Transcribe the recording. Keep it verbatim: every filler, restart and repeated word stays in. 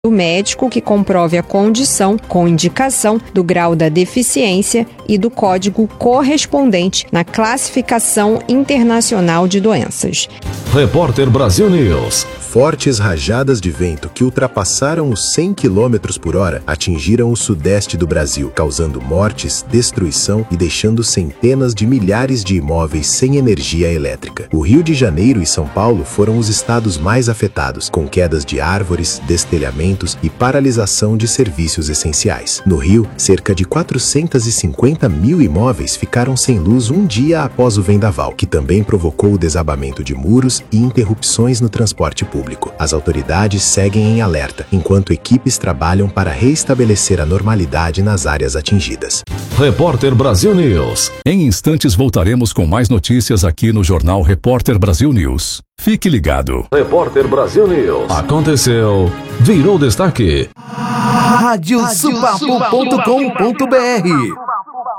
do médico que comprove a condição com indicação do grau da deficiência e do código correspondente na classificação internacional de doenças. Repórter Brasil News. Fortes rajadas de vento que ultrapassaram os cem quilômetros por hora atingiram o sudeste do Brasil, causando mortes, destruição e deixando centenas de milhares de imóveis sem energia elétrica. O Rio de Janeiro e São Paulo foram os estados mais afetados, com quedas de árvores, destelhamentos e paralisação de serviços essenciais. No Rio, cerca de quatrocentos e cinquenta mil imóveis ficaram sem luz um dia após o vendaval, que também provocou o desabamento de muros e interrupções no transporte público. As autoridades seguem em alerta, enquanto equipes trabalham para reestabelecer a normalidade nas áreas atingidas. Repórter Brasil News. Em instantes voltaremos com mais notícias aqui no Jornal Repórter Brasil News. Fique ligado. Repórter Brasil News. Aconteceu, virou destaque. Rádio Supapo ponto com ponto br